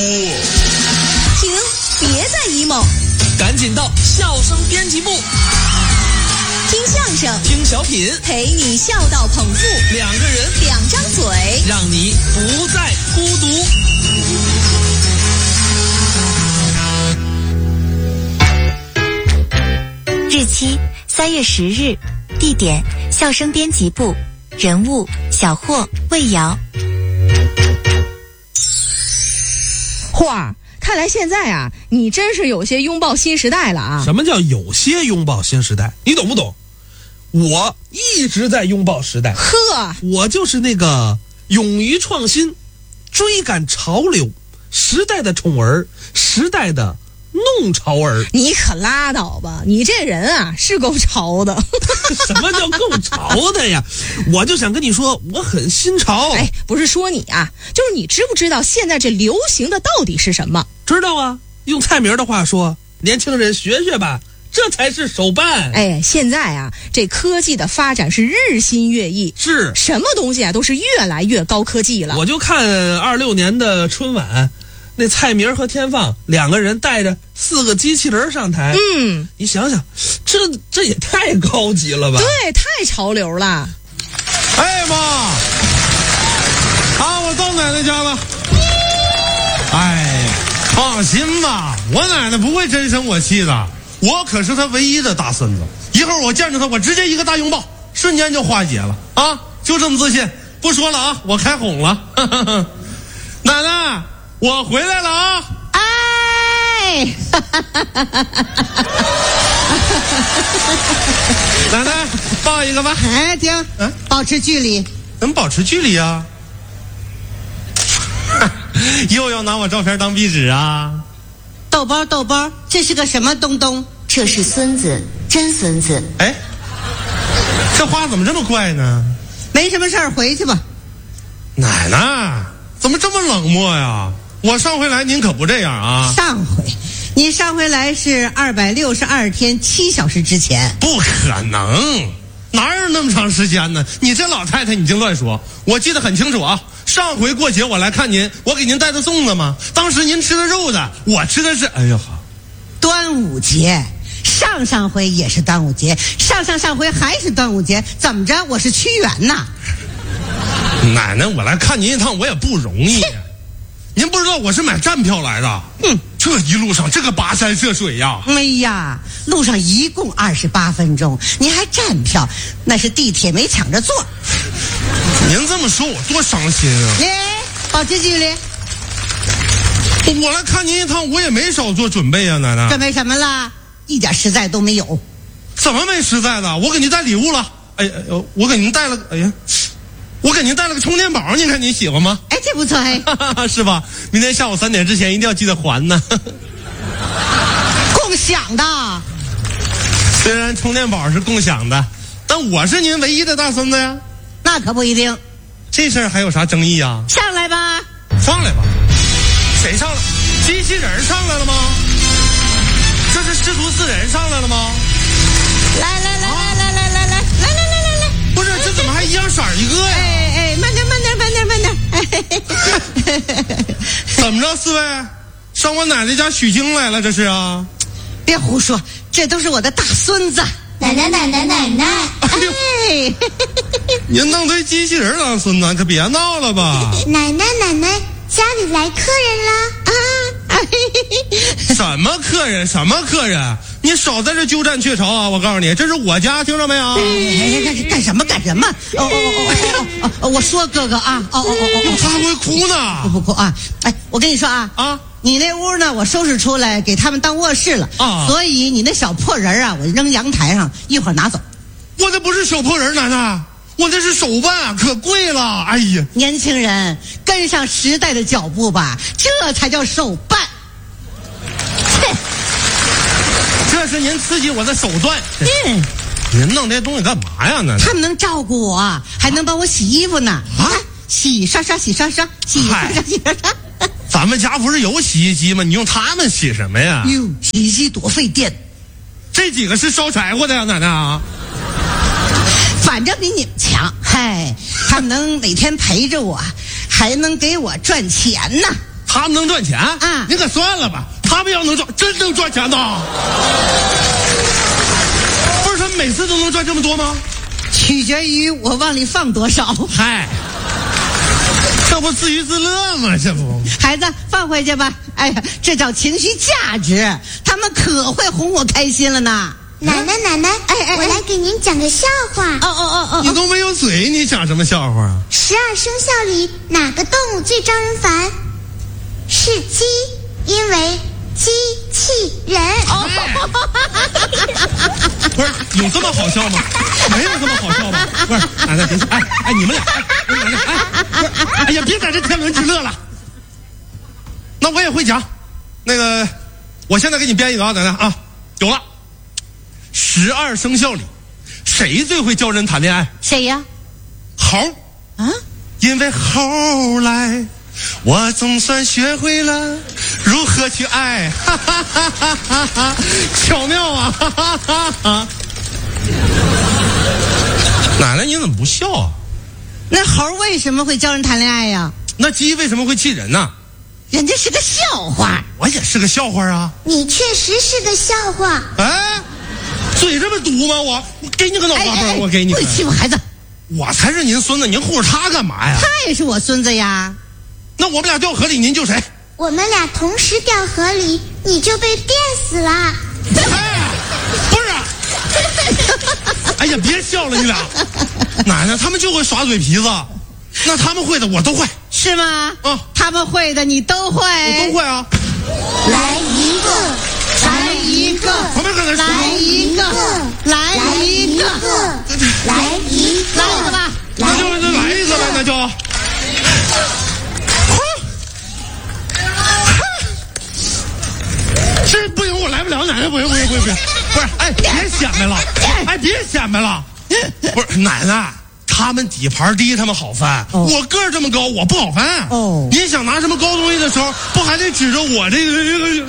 停，别再 emo， 赶紧到笑声编辑部， 听相声， 听小品， 陪你笑到捧腹， 两个人， 两张嘴， 让你不再孤独。 日期3月10日，地点笑声编辑部，人物小霍、魏瑶。 嚯，看来现在啊，你真是有些拥抱新时代了啊！ 什么叫有些拥抱新时代？你懂不懂？我一直在拥抱时代。 呵， 我就是那个勇于创新、追赶潮流、时代的宠儿，时代的弄潮儿。 你可拉倒吧，你这人啊是够潮的。 什么叫够潮的呀？我就想跟你说，我很新潮。 哎，不是说你啊，就是你知不知道现在这流行的到底是什么？ 知道啊，用蔡明的话说，年轻人学学吧，这才是手办。 哎，现在啊，这科技的发展是日新月异， 是什么东西啊都是越来越高科技了。 我就看26年的春晚，那蔡明和天放两个人带着4个机器人上台。你想想，这也太高级了吧？ 对，太潮流了。 哎妈，我到奶奶家了。哎，放心吧，我奶奶不会真生我气的，我可是她唯一的大孙子。一会儿我见着她，我直接一个大拥抱，瞬间就化解了啊！就这么自信。不说了啊，我开哄了。奶奶，我回来了啊！ 哎， 奶奶，抱一个吧。 哎，停，保持距离。 怎么保持距离啊？又要拿我照片当壁纸啊？ 豆包，这是个什么东东？ 这是孙子，真孙子。 哎，这话怎么这么怪呢？ 没什么事儿，回去吧。 奶奶，怎么这么冷漠呀？我上回来您可不这样啊。 你上回来是262天7小时之前。 不可能，哪有那么长时间呢？你这老太太你净乱说。我记得很清楚啊，上回过节我来看您，我给您带的粽子嘛，当时您吃的肉的，我吃的是端午节。上回也是端午节，上回还是端午节，怎么着？我是屈原呐。 奶奶，我来看您一趟我也不容易。您不知道我是买站票来的。这一路上这个跋山涉水呀。 哎呀，路上一共28分钟，您还站票，那是地铁没抢着座。 您这么说我多伤心啊。 保持距离。 我来看您一趟我也没少做准备啊，奶奶。 准备什么了？一点实在都没有。 怎么没实在的？我给您带礼物了。我给您带了我给您带了个充电宝，您看您喜欢吗？ 哎，这不错哎。 是吧？明天下午3点之前一定要记得还呢。 共享的。 虽然充电宝是共享的，但我是您唯一的大孙子呀。 那可不一定。 这事儿还有啥争议啊？ 上来吧。 上来吧。谁上来？机器人上来了吗？这是师徒4人上来了吗？ 来， 不是，这怎么还一样色一个呀？ 哎，慢点。 怎么着，4位上我奶奶家取经来了？这是啊？ 别胡说，这都是我的大孙子。 奶奶。 哎， 您弄堆机器人当孙子，可别闹了吧？ 奶奶，家里来客人了啊！ 什么客人？你少在这鸠占鹊巢啊！我告诉你，这是我家，听着没有？ 干什么？我说哥哥啊， 他会哭呢？ 不哭啊！哎，我跟你说啊，你那屋呢，我收拾出来给他们当卧室了啊，所以你那小破人啊，我扔阳台上，一会儿拿走。 我这不是小破人，奶奶，我这是手办，可贵了。哎呀， 年轻人跟上时代的脚步吧，这才叫手办。 这是您刺激我的手段。您弄这东西干嘛呀？呢？ 他们能照顾我，还能帮我洗衣服呢。洗刷刷。 咱们家不是有洗衣机吗？你用它们洗什么呀？ 洗衣机多费电。 这几个是烧柴火的呀，奶奶啊。 反正比你们强。嗨，他们能每天陪着我，还能给我赚钱呢。 他们能赚钱啊？ 你可算了吧，他们要能赚，真能赚钱呐！不是他们每次都能赚这么多吗？ 取决于我往里放多少。 嗨，这不自娱自乐吗？这不， 孩子放回去吧。哎呀，这叫情绪价值，他们可会哄我开心了呢。 奶奶，我来给您讲个笑话。 你都没有嘴，你讲什么笑话啊 ？12生肖里哪个动物最招人烦？是鸡，因为机器人。 不是有这么好笑吗？没有这么好笑吧？不是，奶奶别笑，哎，你们俩，奶奶，不是，哎呀，别在这天伦之乐了。那我也会讲，那个，我现在给你编一个啊，奶奶啊，有了。12生肖里，谁最会教人谈恋爱？ 谁呀？ 猴啊！ 因为猴来，我总算学会了如何去爱，哈哈哈哈哈哈！巧妙啊！哈哈哈哈！奶奶，你怎么不笑啊？ 那猴为什么会教人谈恋爱呀？ 那鸡为什么会气人呢？ 人家是个笑话。 我也是个笑话啊！ 你确实是个笑话。 哎，嘴这么毒吗？我给你个脑瓜崩，我给你。 不欺负孩子。 我才是您孙子，您护着他干嘛呀？ 他也是我孙子呀。 那我们俩掉河里，您救谁？ 我们俩同时掉河里，你就被电死了。 哎，不是。哎呀，别笑了，你俩。奶奶，他们就会耍嘴皮子，那他们会的我都会。 是吗？ 啊， 他们会的你都会。 我都会啊。 来一个， 来一个，来一个，来一个， 来一个吧。 那就来一个呗，那就。这不行，我来不了，奶奶不行，不是，哎，别显摆了，哎，别显摆了，不是奶奶，他们底盘低，他们好翻，我个儿这么高，我不好翻。哦，您想拿什么高东西的时候，不还得指着我这个？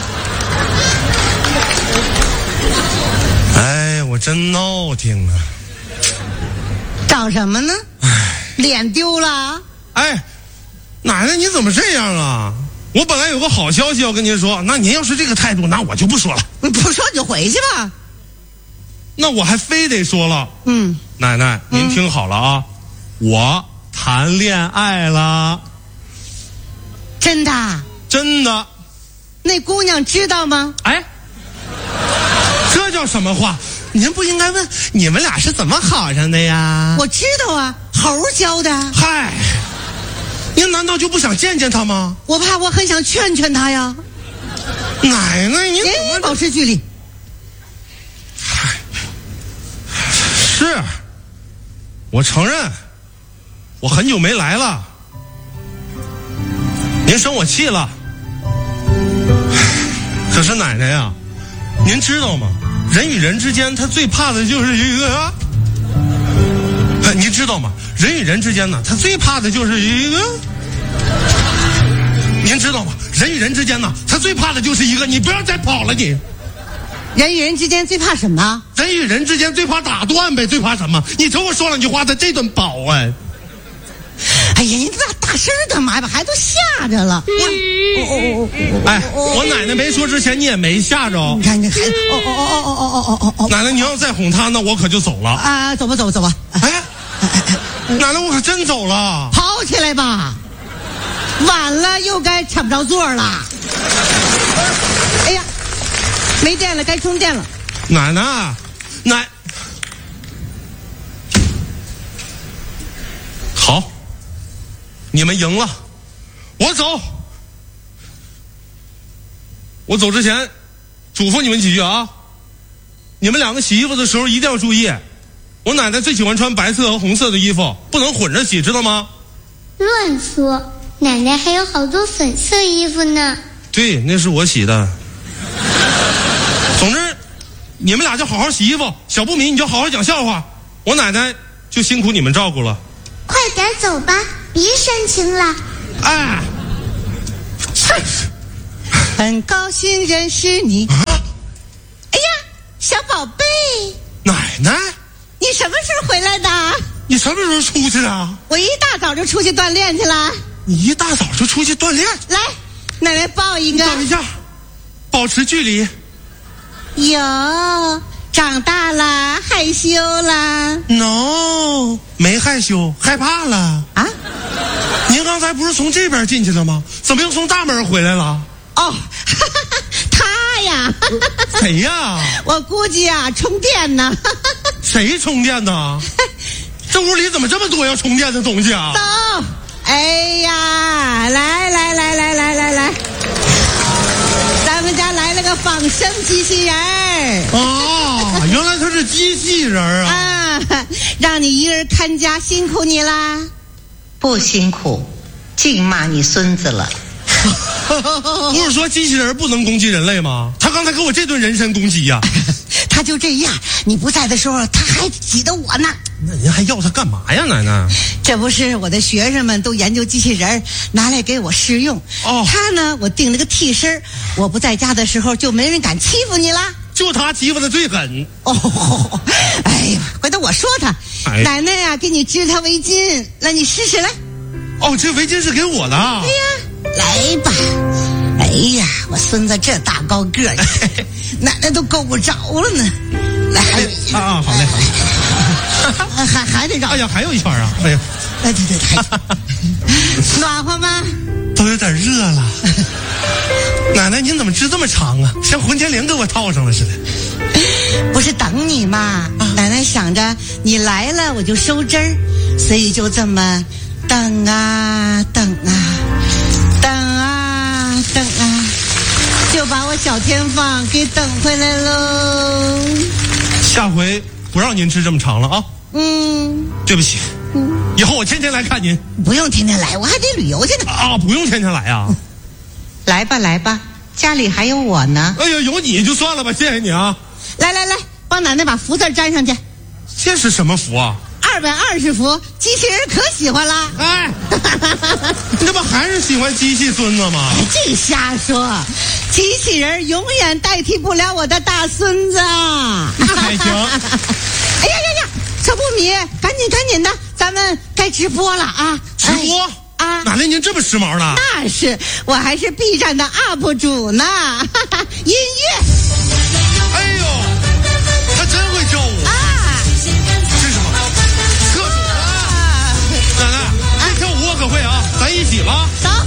哎，我真闹挺啊！ 找什么呢？脸丢了？ 哎，奶奶你怎么这样啊？我本来有个好消息要跟您说，那您要是这个态度，那我就不说了。 不说你就回去吧。 那我还非得说了。奶奶，您听好了啊，我谈恋爱了。 真的？ 真的。 那姑娘知道吗？ 哎，这叫什么话？您不应该问你们俩是怎么好上的呀？ 我知道啊，猴教的。 嗨，您难道就不想见见他吗？ 我怕我很想劝劝他呀。 奶奶，您怎么保持距离？ 是，我承认，我很久没来了，您生我气了。可是奶奶呀，您知道吗？人与人之间，他最怕的就是一个，您知道吗？人与人之间呢，他最怕的就是一个，您知道吗？人与人之间呢，他最怕的就是一个，你不要再跑了你。 人与人之间最怕什么？ 人与人之间最怕打断呗，最怕什么？你瞅我说两句话，他这顿饱啊！ 哎呀，你大声干嘛呀？把孩子吓着了。 哎，我奶奶没说之前，你也没吓着。 你看这孩子， 奶奶，你要再哄他，那我可就走了啊！走吧。 哎，奶奶，我可真走了。 跑起来吧，晚了又该抢不着座了。哎呀！没电了，该充电了。 奶奶，好，你们赢了，我走。我走之前，嘱咐你们几句啊，你们两个洗衣服的时候一定要注意，我奶奶最喜欢穿白色和红色的衣服，不能混着洗，知道吗？ 乱说，奶奶还有好多粉色衣服呢。 对，那是我洗的。总之，你们俩就好好洗衣服，小不敏你就好好讲笑话，我奶奶就辛苦你们照顾了。 快点走吧，别煽情了。 哎， 很高兴认识你。哎呀，小宝贝， 奶奶， 你什么时候回来的？ 你什么时候出去的？ 我一大早就出去锻炼去了。 你一大早就出去锻炼？ 来，奶奶抱一个。 等一下，保持距离。 有，长大了，害羞了 ？No， 没害羞，害怕了。 啊？ 您刚才不是从这边进去的吗？怎么又从大门回来了？ 哦，他呀。 谁呀？ 我估计啊，充电呢。 谁充电呢？这屋里怎么这么多要充电的东西啊？ 走，哎呀，来，咱们家来了个仿生机器人儿。 哦，原来他是机器人啊！ 啊，让你一个人看家，辛苦你啦。 不辛苦，净骂你孙子了。 不是说机器人不能攻击人类吗？他刚才给我这顿人身攻击呀！ 他就这样，你不在的时候，他还挤得我呢。 那您还要他干嘛呀，奶奶？ 这不是我的学生们都研究机器人，拿来给我试用。 哦， 他呢，我定了个替身，我不在家的时候，就没人敢欺负你啦。 就他欺负的最狠。 哦，哎呀，回头我说他，奶奶呀，给你织条围巾，来你试试来。 哦，这围巾是给我的啊。 对呀，来吧。哎呀，我孙子这大高个儿，奶奶都够不着了呢。来，还有一啊，好嘞， 还得绕。 哎呀，还有一圈啊！哎呀， 对，暖和吗？ 都有点热了。奶奶，您怎么织这么长啊？像混天绫给我套上了似的。 不是等你嘛？奶奶想着你来了我就收针儿，所以就这么等啊，就把我小天放给等回来喽。 下回不让您织这么长了啊。对不起。以后我天天来看您。 不用天天来，我还得旅游去呢。 啊，不用天天来啊。 来吧，家里还有我呢。 哎呀，有你就算了吧，谢谢你啊。 来，帮奶奶把福字粘上去。 这是什么福啊 ？220福，机器人可喜欢啦。 哎，你这不还是喜欢机器孙子吗？ 这瞎说，机器人永远代替不了我的大孙子。 还行。 哎呀，小布米，赶紧的，咱们该直播了啊！ 直播啊？哪来您这么时髦呢？ 那是，我还是 B 站的 UP 主呢。耶！